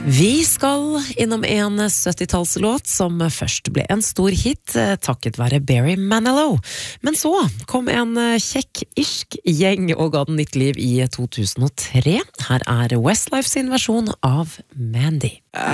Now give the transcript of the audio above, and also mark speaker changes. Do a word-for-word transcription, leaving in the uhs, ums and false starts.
Speaker 1: Vi skal innom en syttitallslåt som først ble en stor hit takket være Barry Manilow. Men så kom en kjekk irsk gjeng og ga den nytt liv i to tusen og tre. Her er Westlife sin versjon av Mandy.